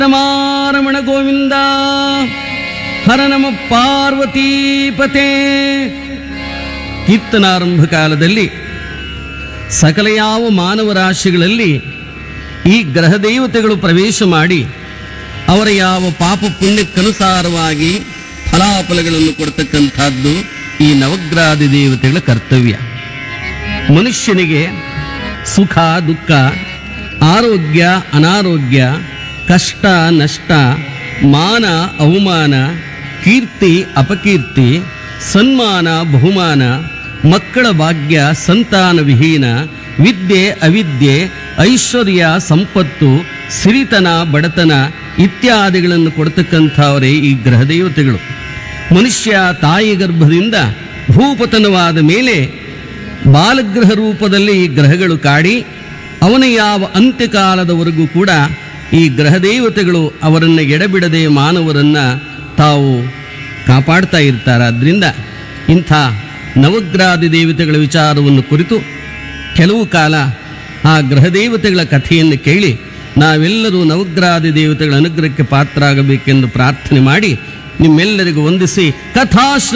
ರಮಾರಮಣ ಗೋವಿಂದ ಹರ ನಮ ಪಾರ್ವತೀಪತೆ. ಕೀರ್ತನಾರಂಭ ಕಾಲದಲ್ಲಿ ಸಕಲ ಯಾವ ಮಾನವ ರಾಶಿಗಳಲ್ಲಿ ಈ ಗ್ರಹ ದೇವತೆಗಳು ಪ್ರವೇಶ ಮಾಡಿ ಅವರ ಯಾವ ಪಾಪ ಪುಣ್ಯಕ್ಕನುಸಾರವಾಗಿ ಫಲಾಫಲಗಳನ್ನು ಕೊಡ್ತಕ್ಕಂಥದ್ದು ಈ ನವಗ್ರಹಾದಿ ದೇವತೆಗಳ ಕರ್ತವ್ಯ. ಮನುಷ್ಯನಿಗೆ ಸುಖ ದುಃಖ, ಆರೋಗ್ಯ ಅನಾರೋಗ್ಯ, ಕಷ್ಟ ನಷ್ಟ, ಮಾನ ಅವಮಾನ, ಕೀರ್ತಿ ಅಪಕೀರ್ತಿ, ಸನ್ಮಾನ ಬಹುಮಾನ, ಮಕ್ಕಳ ಭಾಗ್ಯ ಸಂತಾನ ವಿಹೀನ, ವಿದ್ಯೆ ಅವಿದ್ಯೆ, ಐಶ್ವರ್ಯ ಸಂಪತ್ತು, ಸಿರಿತನ ಬಡತನ ಇತ್ಯಾದಿಗಳನ್ನು ಕೊಡ್ತಕ್ಕಂಥವರೇ ಈ ಗ್ರಹ ದೇವತೆಗಳು. ಮನುಷ್ಯ ತಾಯಿ ಗರ್ಭದಿಂದ ಭೂಪತನವಾದ ಮೇಲೆ ಬಾಲಗ್ರಹ ರೂಪದಲ್ಲಿ ಈ ಗ್ರಹಗಳು ಕಾಡಿ ಅವನ ಯಾವ ಅಂತ್ಯಕಾಲದವರೆಗೂ ಕೂಡ ಈ ಗ್ರಹ ದೇವತೆಗಳು ಅವರನ್ನು ಎಡಬಿಡದೆ ಮಾನವರನ್ನು ತಾವು ಕಾಪಾಡ್ತಾ ಇರ್ತಾರೆ. ಆದ್ದರಿಂದ ಇಂಥ ನವಗ್ರಹಾದಿ ದೇವತೆಗಳ ವಿಚಾರವನ್ನು ಕುರಿತು ಕೆಲವು ಕಾಲ ಆ ಗ್ರಹ ದೇವತೆಗಳ ಕಥೆಯನ್ನು ಕೇಳಿ ನಾವೆಲ್ಲರೂ ನವಗ್ರಹಾದಿ ದೇವತೆಗಳ ಅನುಗ್ರಹಕ್ಕೆ ಪಾತ್ರರಾಗಬೇಕೆಂದು ಪ್ರಾರ್ಥನೆ ಮಾಡಿ ನಿಮ್ಮೆಲ್ಲರಿಗೂ ವಂದಿಸಿ ಕಥಾ